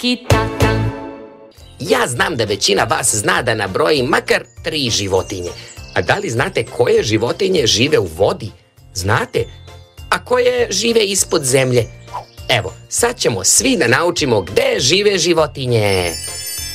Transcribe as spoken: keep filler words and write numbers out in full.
kitaka. Ja znam da većina vas zna da nabroji makar tri životinje. A da li znate koje životinje žive u vodi? Znate? A koje žive ispod zemlje? Evo, sad ćemo svi da naučimo gde žive životinje.